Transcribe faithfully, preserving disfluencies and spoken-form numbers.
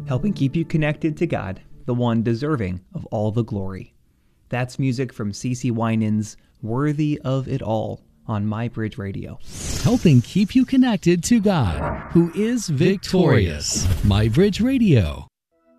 helping keep you connected to God, the one deserving of all the glory. That's music from CeCe Winans' Worthy of It All on MyBridge Radio. Helping keep you connected to God, who is victorious. MyBridge Radio.